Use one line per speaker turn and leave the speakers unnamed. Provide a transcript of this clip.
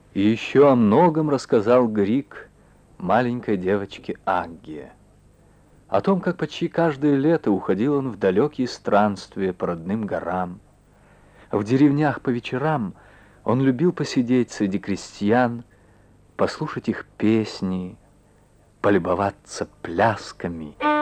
И еще о многом рассказал Грик маленькой девочке Агге. О том, как почти каждое лето уходил он в далекие странствия по родным горам. В деревнях по вечерам он любил посидеть среди крестьян, послушать их песни, полюбоваться плясками.